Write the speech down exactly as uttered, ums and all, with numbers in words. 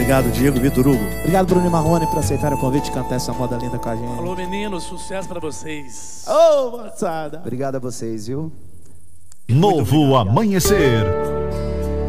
Obrigado, Diego, Vitor Hugo. Obrigado, Bruno e Marrone, por aceitar o convite de cantar essa moda linda com a gente. Alô, meninos, sucesso pra vocês. Ô, oh, moçada. Obrigado a vocês, viu? Novo Amanhecer.